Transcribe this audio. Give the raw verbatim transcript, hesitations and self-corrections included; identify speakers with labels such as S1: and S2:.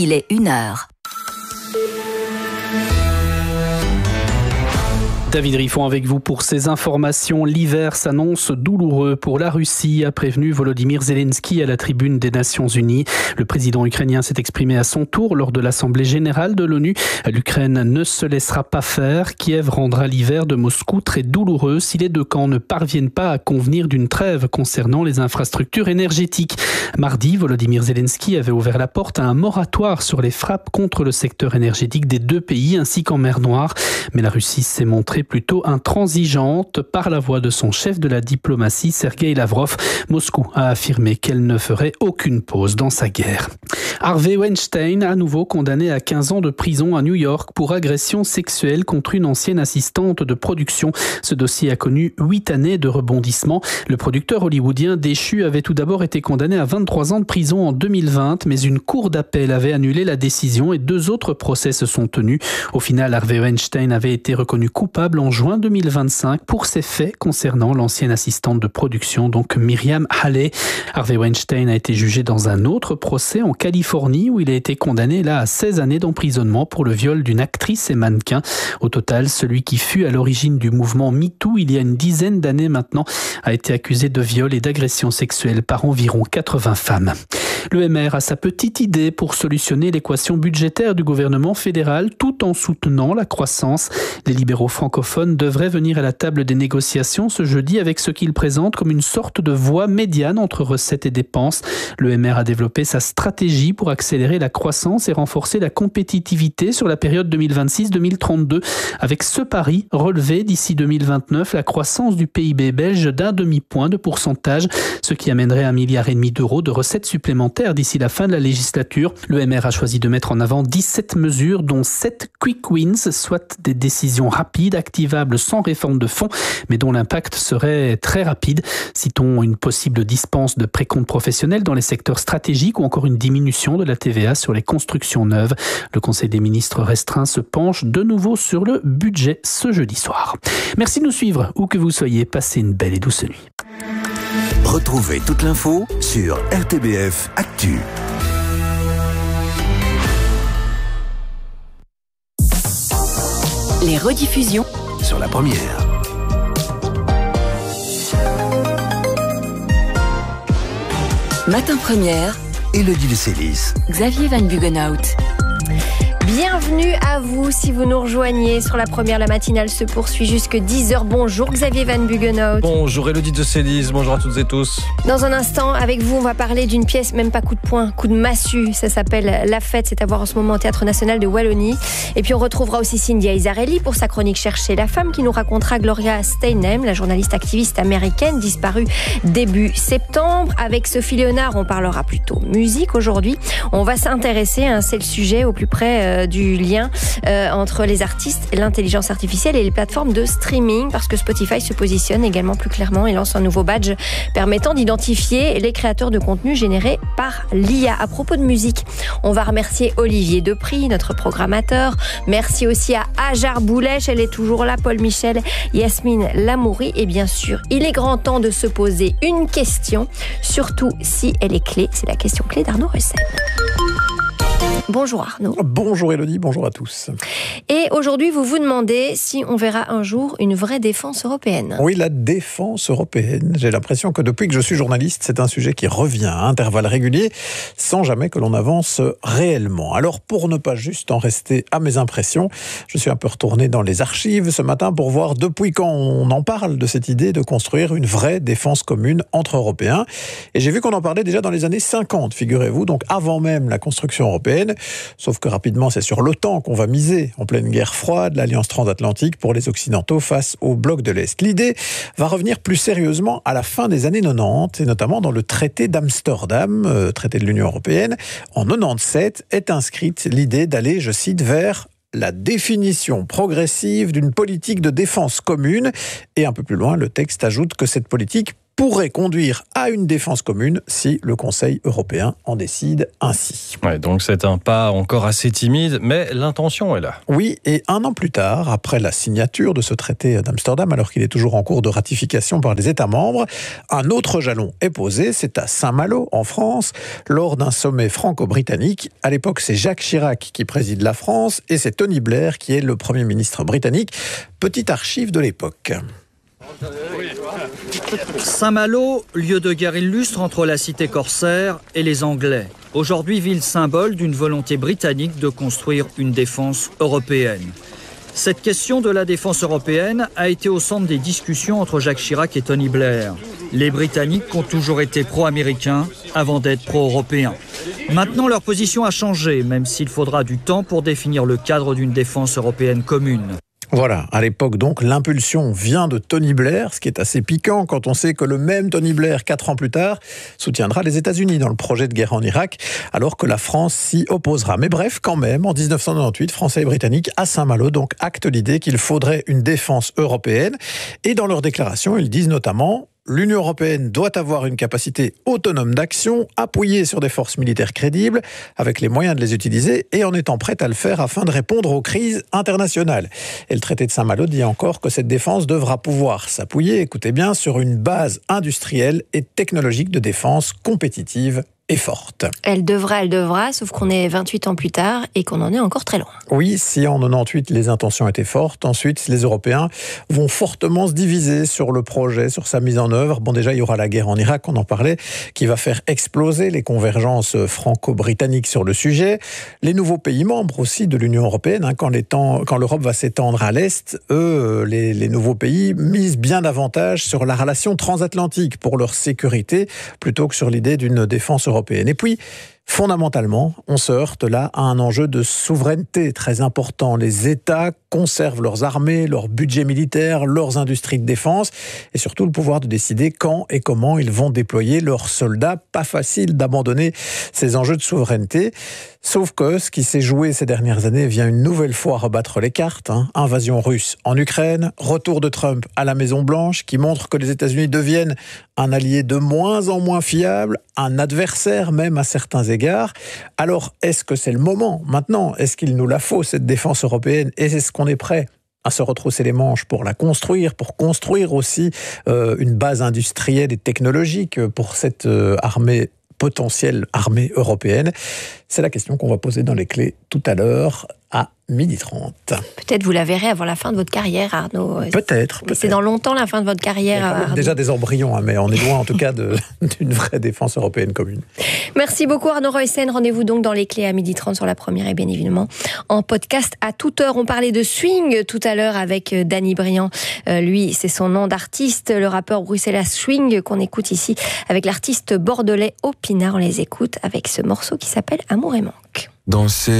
S1: il est une heure.
S2: David Riffon avec vous pour ces informations. L'hiver s'annonce douloureux pour la Russie, a prévenu Volodymyr Zelensky à la tribune des Nations Unies. Le président ukrainien s'est exprimé à son tour lors de l'Assemblée générale de l'ONU. L'Ukraine ne se laissera pas faire. Kiev rendra l'hiver de Moscou très douloureux si les deux camps ne parviennent pas à convenir d'une trêve concernant les infrastructures énergétiques. Mardi, Volodymyr Zelensky avait ouvert la porte à un moratoire sur les frappes contre le secteur énergétique des deux pays ainsi qu'en mer Noire. Mais la Russie s'est montrée plutôt intransigeante. Par la voix de son chef de la diplomatie, Sergueï Lavrov, Moscou a affirmé qu'elle ne ferait aucune pause dans sa guerre. Harvey Weinstein, à nouveau condamné à quinze ans de prison à New York pour agression sexuelle contre une ancienne assistante de production. Ce dossier a connu huit années de rebondissement. Le producteur hollywoodien déchu avait tout d'abord été condamné à vingt-trois ans de prison en deux mille vingt, mais une cour d'appel avait annulé la décision et deux autres procès se sont tenus. Au final, Harvey Weinstein avait été reconnu coupable en juin deux mille vingt-cinq pour ces faits concernant l'ancienne assistante de production, donc Myriam Halley. Harvey Weinstein a été jugé dans un autre procès en Californie où il a été condamné là à seize années d'emprisonnement pour le viol d'une actrice et mannequin. Au total, celui qui fut à l'origine du mouvement MeToo il y a une dizaine d'années maintenant a été accusé de viol et d'agression sexuelle par environ quatre-vingts femmes. Le M R a sa petite idée pour solutionner l'équation budgétaire du gouvernement fédéral tout en soutenant la croissance. Les libéraux francophones devraient venir à la table des négociations ce jeudi avec ce qu'ils présentent comme une sorte de voie médiane entre recettes et dépenses. Le M R a développé sa stratégie pour accélérer la croissance et renforcer la compétitivité sur la période deux mille vingt-six deux mille trente-deux. Avec ce pari, relever d'ici deux mille vingt-neuf la croissance du P I B belge d'un demi-point de pourcentage, ce qui amènerait un milliard et demi d'euros de recettes supplémentaires d'ici la fin de la législature. Le M R a choisi de mettre en avant dix-sept mesures, dont sept quick wins, soit des décisions rapides, activables sans réforme de fond, mais dont l'impact serait très rapide. Citons une possible dispense de précompte professionnel dans les secteurs stratégiques ou encore une diminution de la T V A sur les constructions neuves. Le Conseil des ministres restreint se penche de nouveau sur le budget ce jeudi soir. Merci de nous suivre, où que vous soyez. Passez une belle et douce nuit.
S3: Retrouvez toute l'info sur R T B F Actu.
S1: Les rediffusions
S3: Sur la première.
S1: Matin Première,
S3: Élodie de Sélis.
S1: Xavier Van Buggenhout.
S4: Bienvenue à vous si vous nous rejoignez sur la première. La matinale se poursuit jusque dix heures. Bonjour Xavier Van Buggenhout.
S5: Bonjour Élodie de Sélis, bonjour à toutes et tous.
S4: Dans un instant, avec vous, on va parler d'une pièce, même pas coup de poing, coup de massue. Ça s'appelle La Fête, c'est à voir en ce moment au Théâtre National de Wallonie. Et puis on retrouvera aussi Cynthia Isarelli pour sa chronique Chercher la femme, qui nous racontera Gloria Steinem, la journaliste activiste américaine disparue début septembre. Avec Sophie Léonard, on parlera plutôt musique aujourd'hui. On va s'intéresser, hein, c'est le sujet au plus près euh, du lien euh, entre les artistes, l'intelligence artificielle et les plateformes de streaming, parce que Spotify se positionne également plus clairement et lance un nouveau badge permettant d'identifier les créateurs de contenu générés par l'I A. À propos de musique, on va remercier Olivier Depry, notre programmateur. Merci aussi à Hajar Boulèche, elle est toujours là, Paul Michel, Yasmine Lamouri, et bien sûr, il est grand temps de se poser une question, surtout si elle est clé. C'est la question clé d'Arnaud Russel. Bonjour Arnaud.
S6: Bonjour Élodie, bonjour à tous.
S4: Et aujourd'hui, vous vous demandez si on verra un jour une vraie défense européenne.
S6: Oui, la défense européenne. J'ai l'impression que depuis que je suis journaliste, c'est un sujet qui revient à intervalles réguliers, sans jamais que l'on avance réellement. Alors, pour ne pas juste en rester à mes impressions, je suis un peu retourné dans les archives ce matin pour voir depuis quand on en parle de cette idée de construire une vraie défense commune entre Européens. Et j'ai vu qu'on en parlait déjà dans les années cinquante, figurez-vous, donc avant même la construction européenne. Sauf que rapidement, c'est sur l'OTAN qu'on va miser, en pleine guerre froide, l'alliance transatlantique pour les Occidentaux face au bloc de l'Est. L'idée va revenir plus sérieusement à la fin des années quatre-vingt-dix, et notamment dans le traité d'Amsterdam, euh, traité de l'Union européenne. En quatre-vingt-dix-sept est inscrite l'idée d'aller, je cite, vers la définition progressive d'une politique de défense commune. Et un peu plus loin, le texte ajoute que cette politique pourrait conduire à une défense commune si le Conseil européen en décide ainsi.
S5: Ouais, donc c'est un pas encore assez timide, mais l'intention est là.
S6: Oui, et un an plus tard, après la signature de ce traité d'Amsterdam, alors qu'il est toujours en cours de ratification par les États membres, un autre jalon est posé, c'est à Saint-Malo, en France, lors d'un sommet franco-britannique. À l'époque, c'est Jacques Chirac qui préside la France et c'est Tony Blair qui est le Premier ministre britannique. Petite archive de l'époque.
S7: Saint-Malo, lieu de guerre illustre entre la cité corsaire et les Anglais. Aujourd'hui, ville symbole d'une volonté britannique de construire une défense européenne. Cette question de la défense européenne a été au centre des discussions entre Jacques Chirac et Tony Blair. Les Britanniques ont toujours été pro-américains avant d'être pro-européens. Maintenant, leur position a changé, même s'il faudra du temps pour définir le cadre d'une défense européenne commune.
S6: Voilà, à l'époque donc, l'impulsion vient de Tony Blair, ce qui est assez piquant quand on sait que le même Tony Blair, quatre ans plus tard, soutiendra les États-Unis dans le projet de guerre en Irak, alors que la France s'y opposera. Mais bref, quand même, en dix-neuf cent quatre-vingt-dix-huit, Français et Britanniques, à Saint-Malo, donc actent l'idée qu'il faudrait une défense européenne. Et dans leur déclaration, ils disent notamment... L'Union européenne doit avoir une capacité autonome d'action, appuyée sur des forces militaires crédibles, avec les moyens de les utiliser et en étant prête à le faire afin de répondre aux crises internationales. Et le traité de Saint-Malo dit encore que cette défense devra pouvoir s'appuyer, écoutez bien, sur une base industrielle et technologique de défense compétitive et forte.
S4: Elle devra, elle devra, sauf qu'on est vingt-huit ans plus tard et qu'on en est encore très loin.
S6: Oui, si en quatre-vingt-dix-huit les intentions étaient fortes, ensuite les Européens vont fortement se diviser sur le projet, sur sa mise en œuvre. Bon, déjà il y aura la guerre en Irak, on en parlait, qui va faire exploser les convergences franco-britanniques sur le sujet. Les nouveaux pays membres aussi de l'Union européenne, hein, quand, les temps, quand l'Europe va s'étendre à l'Est, eux, les, les nouveaux pays misent bien davantage sur la relation transatlantique pour leur sécurité, plutôt que sur l'idée d'une défense européenne. Et puis, fondamentalement, on se heurte là à un enjeu de souveraineté très important. Les États conservent leurs armées, leurs budgets militaires, leurs industries de défense et surtout le pouvoir de décider quand et comment ils vont déployer leurs soldats. Pas facile d'abandonner ces enjeux de souveraineté. Sauf que ce qui s'est joué ces dernières années vient une nouvelle fois rebattre les cartes. Hein. Invasion russe en Ukraine, retour de Trump à la Maison-Blanche qui montre que les États-Unis deviennent un allié de moins en moins fiable, un adversaire même à certains égards. Alors, est-ce que c'est le moment maintenant ? Est-ce qu'il nous la faut, cette défense européenne ? Et est-ce qu'on est prêt à se retrousser les manches pour la construire, pour construire aussi euh, une base industrielle et technologique pour cette euh, armée potentielle armée européenne? C'est la question qu'on va poser dans les clés tout à l'heure à midi trente.
S4: Peut-être vous la verrez avant la fin de votre carrière, Arnaud.
S6: Peut-être. peut-être.
S4: C'est dans longtemps la fin de votre carrière, Arnaud.
S6: Déjà des embryons, hein, mais on est loin en tout cas de, d'une vraie défense européenne commune.
S4: Merci beaucoup Arnaud Reussen. Rendez-vous donc dans les clés à midi trente sur la première et bien évidemment en podcast à toute heure. On parlait de swing tout à l'heure avec Danny Briand. Euh, lui, c'est son nom d'artiste, le rappeur bruxellois Swing qu'on écoute ici avec l'artiste bordelais Opinard. On les écoute avec ce morceau qui s'appelle Amour et manque.
S8: Danser